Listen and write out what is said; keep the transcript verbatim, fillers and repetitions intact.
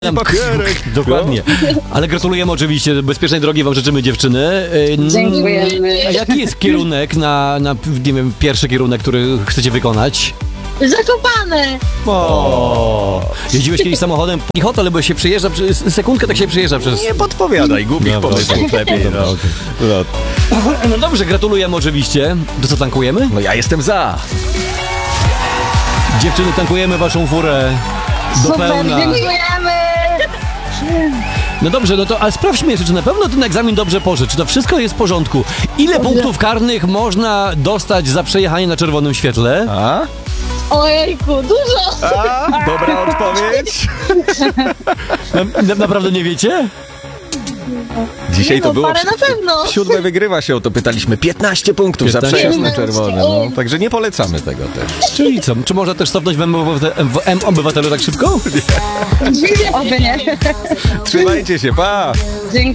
Papierek. Dokładnie. Ale gratulujemy oczywiście, bezpiecznej drogi wam życzymy, dziewczyny. Dziękujemy. A jaki jest kierunek na, na, nie wiem, pierwszy kierunek, który chcecie wykonać? Zakopane! O, jeździłeś kiedyś samochodem po hotel, bo się przejeżdża, przez sekundkę tak się przejeżdża przez... Nie podpowiadaj, głupich Dobra, pomysłów okej. lepiej. Dobra, No. okej. No. No dobrze, gratulujemy oczywiście. To co, tankujemy? no ja jestem za. Dziewczyny, tankujemy waszą furę do Super, pełna. dziękujemy! No dobrze, no to ale sprawdźmy jeszcze, czy na pewno ten egzamin dobrze poszedł, czy to wszystko jest w porządku. Ile punktów karnych można dostać za przejechanie na czerwonym świetle? A? Ojejku, dużo! A? Dobra odpowiedź. Na, na, naprawdę nie wiecie? Dzisiaj Nie to no, było... parę na pewno. W siódme wygrywa się, o to pytaliśmy. piętnaście punktów za piętnaście. przejazd na czerwony. No. Także nie polecamy tego też. Czyli co, czy można też cofnąć w M-Obywatelu, w M-Obywatelu tak szybko? Oby nie. Trzymajcie się, pa! Dzięki.